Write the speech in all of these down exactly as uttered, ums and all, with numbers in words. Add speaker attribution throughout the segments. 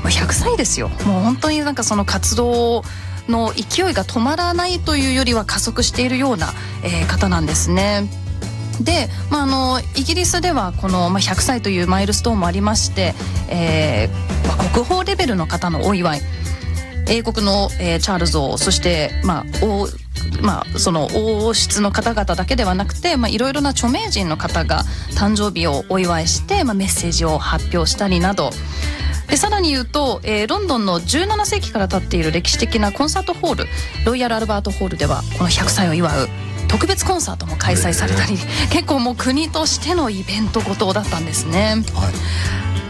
Speaker 1: ひゃくさいですよ。もう本当になんかその活動の勢いが止まらないというよりは加速しているような、えー、方なんですね。で、まあ、あのイギリスではこの、まあ、ひゃくさいというマイルストーンもありまして、えーまあ、国宝レベルの方のお祝い、英国の、えー、チャールズ王、そして、まあ王まあ、その王室の方々だけではなくて、まあ、いろいろな著名人の方が誕生日をお祝いして、まあ、メッセージを発表したりなどで、さらに言うと、えー、ロンドンのじゅうななせいきから建っている歴史的なコンサートホール、ロイヤルアルバートホールではこのひゃくさいを祝う特別コンサートも開催されたり、結構もう国としてのイベントごとだったんですね、はい、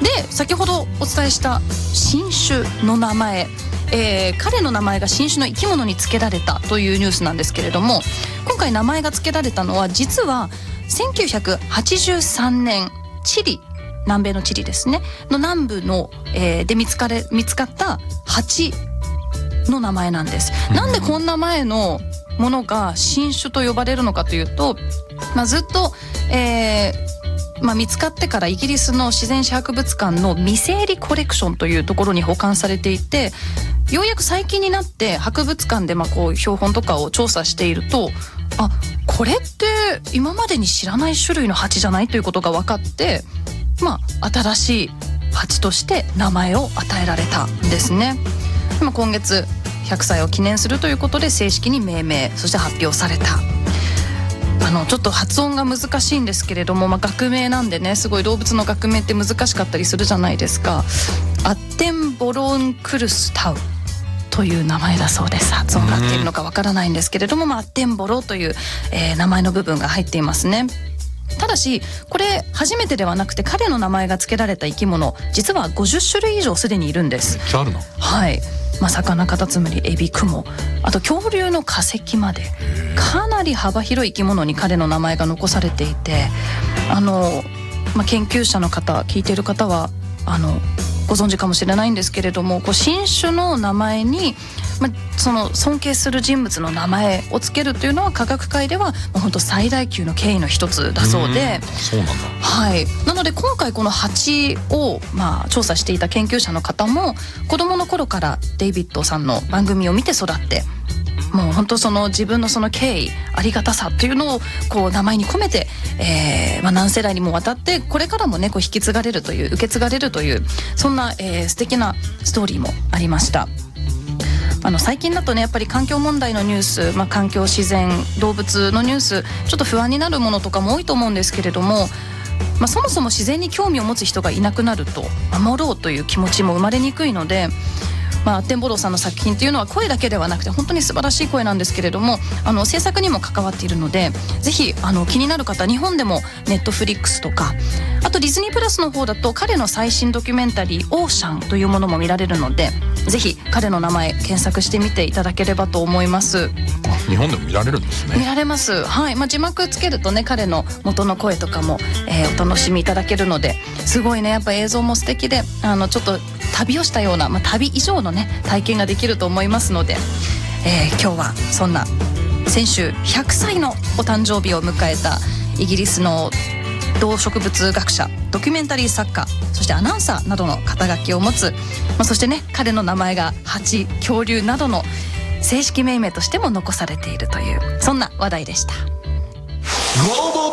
Speaker 1: で先ほどお伝えした新種の名前、えー、彼の名前が新種の生き物に付けられたというニュースなんですけれども、今回名前が付けられたのは実はせんきゅうひゃくはちじゅうさんねんチリ、南米のチリですねの南部の、えー、で見つかれ見つかった蜂の名前なんです。なんでこんな前のものが新種と呼ばれるのかというと、まあ、ずっと、えーまあ、見つかってからイギリスの自然史博物館の未整理コレクションというところに保管されていて、ようやく最近になって博物館でまあこう標本とかを調査していると、あ、これって今までに知らない種類の蜂じゃないということが分かって、まあ、新しい蜂として名前を与えられたんですね。まあ、今月ひゃくさいを記念するということで正式に命名、そして発表された。あのちょっと発音が難しいんですけれども、まあ、学名なんでね、すごい動物の学名って難しかったりするじゃないですか。アッテンボロンクルスタウという名前だそうです。発音が合っているのかわからないんですけれども、まあ、アッテンボロという、えー、名前の部分が入っていますね。ただしこれ初めてではなくて、彼の名前が付けられた生き物実はごじゅっしゅるい以上すでにいるんです。
Speaker 2: めっちゃあるな。
Speaker 1: はい、まあ、魚、カタツムリ、エビ、クモ、あと恐竜の化石までかなり幅広い生き物に彼の名前が残されていて、あの、まあ、研究者の方、聞いている方はあのご存知かもしれないんですけれども、こう新種の名前に、まあ、その尊敬する人物の名前をつけるというのは科学界では本当最大級の敬意の一つだそうで、
Speaker 2: そうなんだ。はい、
Speaker 1: なので今回この蜂を、まあ、調査していた研究者の方も子どもの頃からデイビッドさんの番組を見て育って、もう本当その自分のその敬意、ありがたさというのをこう名前に込めて、えーまあ、何世代にもわたってこれからもねこう引き継がれるという、受け継がれるという、そんな、えー、素敵なストーリーもありました。あの最近だとねやっぱり環境問題のニュース、まあ、環境、自然、動物のニュース、ちょっと不安になるものとかも多いと思うんですけれども、まあ、そもそも自然に興味を持つ人がいなくなると守ろうという気持ちも生まれにくいので、まあ、アッテンボローさんの作品っていうのは声だけではなくて本当に素晴らしい声なんですけれども、あの制作にも関わっているので、ぜひあの気になる方、日本でもネットフリックスとか、あとディズニープラスの方だと彼の最新ドキュメンタリーオーシャンというものも見られるので、ぜひ彼の名前検索してみていただければと思います。
Speaker 2: 日本でも見られるんですね。
Speaker 1: 見られます、はい、まあ、字幕つけるとね彼の元の声とかも、えー、お楽しみいただけるので、すごいねやっぱ映像も素敵で、あのちょっと旅をしたような、まあ、旅以上のね体験ができると思いますので、えー、今日はそんな先週ひゃくさいのお誕生日を迎えたイギリスの動植物学者、ドキュメンタリー作家、そしてアナウンサーなどの肩書きを持つ、まあ、そしてね彼の名前が蜂、恐竜などの正式命名としても残されているという、そんな話題でした。